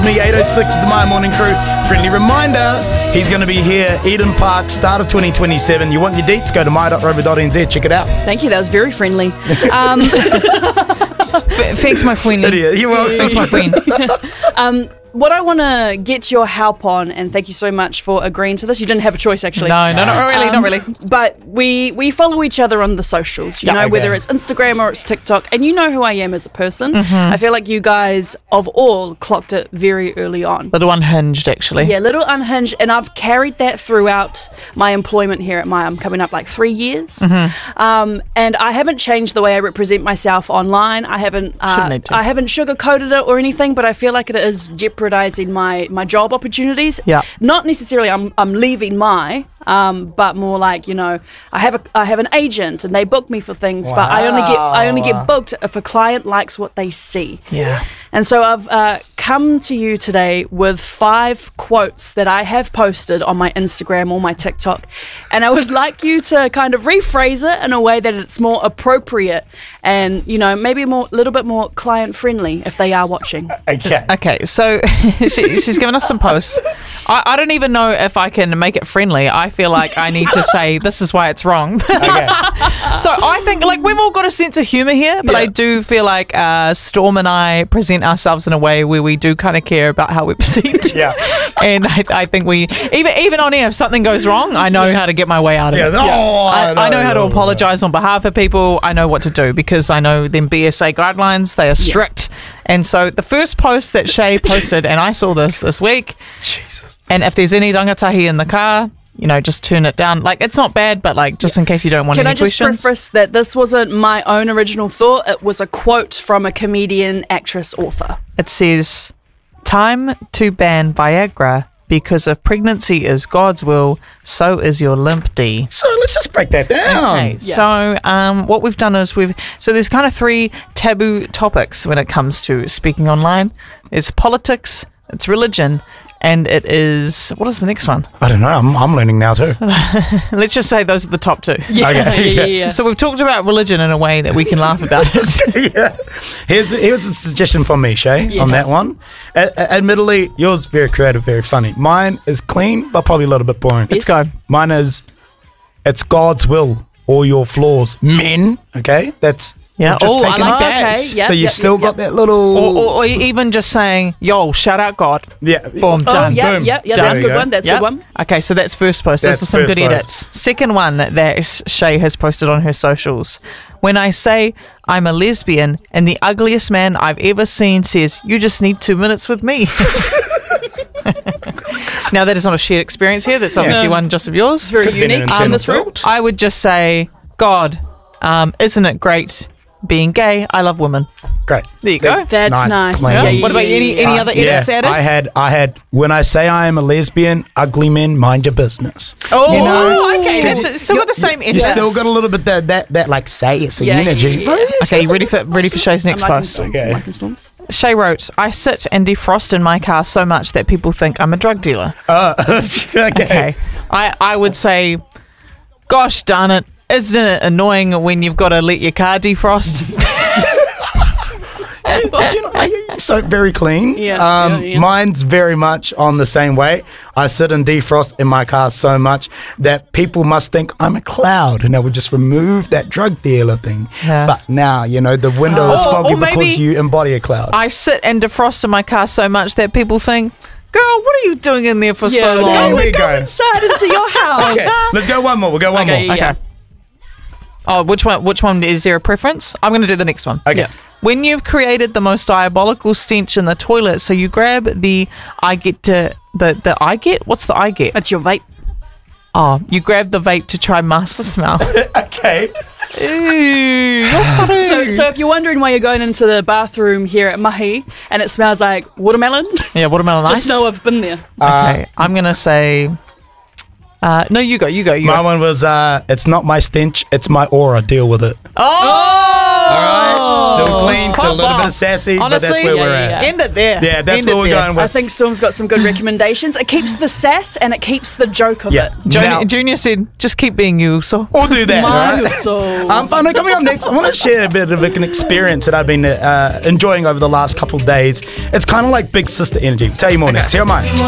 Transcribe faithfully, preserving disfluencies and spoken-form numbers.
me, eight oh six with the My Morning Crew. Friendly reminder, he's going to be here, Eden Park, start of twenty twenty-seven. You want your deets? Go to my dot rover dot n z. Check it out. Thank you. That was very friendly. Um, Thanks, my friendly. Idiot. You're welcome. Thanks, my friend. um, what I want to get your help on, and thank you so much for agreeing to this. You didn't have a choice, actually. No, no, not really, Um, not really. But we we follow each other on the socials, you Yeah, know, okay. whether it's Instagram or it's TikTok, and you know who I am as a person. Mm-hmm. I feel like you guys, of all, clocked it very early on. Little unhinged, actually. Yeah, little unhinged, and I've carried that throughout my employment here at Maya. I'm coming up like three years, Mm-hmm. um, and I haven't changed the way I represent myself online. I haven't, uh, Shouldn't need to. I haven't sugarcoated it or anything, but I feel like it is jeopardizing my my job opportunities. Yeah. Not necessarily I'm I'm leaving my, um, but more like, you know, I have a I have an agent and they book me for things, but I only get I only Wow. get booked if a client likes what they see. Yeah. And so I've uh, come to you today with five quotes that I have posted on my Instagram or my TikTok. And I would like you to kind of rephrase it in a way that it's more appropriate and, you know, maybe a more, little bit more client friendly if they are watching. Okay. Okay, so she, she's given us some posts. I, I don't even know if I can make it friendly. I feel like I need to say this is why it's wrong. Okay. So I think, like, we've all got a sense of humour here, but Yeah. I do feel like uh, Storm and I present ourselves in a way where we do kind of care about how we're perceived. Yeah. And I, I think we, even even on air, if something goes wrong, I know how to get my way out of Yeah. it. Oh, I, I know how to no. apologise on behalf of people. I know what to do because I know them B S A guidelines. They are strict. And so the first post that Shay posted, and I saw this this week, Jesus. and if there's any rangatahi in the car, you know, just turn it down. Like, it's not bad, but like, just in case you don't want Can any I just questions. preface that this wasn't my own original thought? It was a quote from a comedian, actress, author. It says, time to ban Viagra because if pregnancy is God's will, so is your limp D. So let's just break that down. Okay, so um, what we've done is we've so there's kind of three taboo topics when it comes to speaking online. It's politics, it's religion, and it is what is the next one? I don't know. I'm, I'm learning now too. Let's just say those are the top two. Yeah, Okay, yeah, yeah. yeah, yeah. So we've talked about religion in a way that we can laugh about it. Yeah. Here's here's a suggestion from me, Shay, on Yes. that one. A- a- admittedly, yours is very creative, very funny. Mine is clean, but probably a little bit boring. Let's go. Mine is, it's God's will, all your flaws. Men, okay? That's Yeah. we've just Oh, I taken- like Oh, that. okay, yeah. So you've yep, still yep, got yep. that little... Or, or, or even just saying, yo, shout out God. yeah. Boom, Oh, done. yeah, Boom. yeah, yeah. Done. That's a There good you one. go. That's a Yep. good one. Okay, so that's first post. That's, That's some first good post. edits. Second one that Shay has posted on her socials. When I say I'm a lesbian and the ugliest man I've ever seen says, you just need two minutes with me. Now, that is not a shared experience here. That's obviously No. one just of yours. Very Could be an unique internal on this room. thought. I would just say, God, um, isn't it great being gay? I love women. Great. There you go. That's Nice, nice. clean. Yeah, yeah, What about yeah, any, yeah, any yeah. other Yeah, edits added? I had, I had, when I say I am a lesbian, ugly men, mind your business. oh, you know, okay. That's it's still got the same You essence. still got a little bit that, that, that like say it's Yeah, yeah, energy. yeah, yeah. But it's- Okay, you ready for ready for Shay's next I'm liking post? storms. Okay. I'm liking storms. Shay wrote, I sit and defrost in my car so much that people think I'm a drug dealer. Uh, okay. Okay. I, I would say, gosh darn it, isn't it annoying when you've got to let your car defrost? Do you- do you know, I- so very clean. Yeah, Um, yeah, yeah. Mine's very much on the same way. I sit and defrost in my car so much that people must think I'm a cloud, and I would just remove that drug dealer thing. Yeah. But now, you know, the window is Or- foggy or maybe- because you embody a cloud. I sit and defrost in my car so much that people think, girl, what are you doing in there for so Yeah, long? There go, we go go. inside into your house. Okay, let's go one more. We'll go one Okay, more. yeah. Okay. Oh, which one? Which one is there a preference? I'm going to do the next one. Okay. Yeah. When you've created the most diabolical stench in the toilet, so you grab the I get to the the I get. What's the I get? That's your vape. Oh, you grab the vape to try mask the smell. Okay. Ooh, So, so if you're wondering why you're going into the bathroom here at Mahi and it smells like watermelon, yeah, watermelon ice. just know I've been there. Uh, Okay, I'm gonna say Uh, no, you go. You go. You My go. one was, uh, it's not my stench, it's my aura. Deal with it. Oh, All right. Still clean, still a little Pop bit off. sassy, but that's Honestly, where yeah, we're yeah, at. yeah. End it there. Yeah, that's End where it we're there. going with. I think Storm's got some good recommendations. It keeps the sass and it keeps the joke of Yeah. it. Junior, Now- Junior said, just keep being you. So We'll do that. all right? Mario. Um, fun. Coming up next, I want to share a bit of an experience that I've been uh, enjoying over the last couple of days. It's kind of like big sister energy. Tell you more next. Here am I.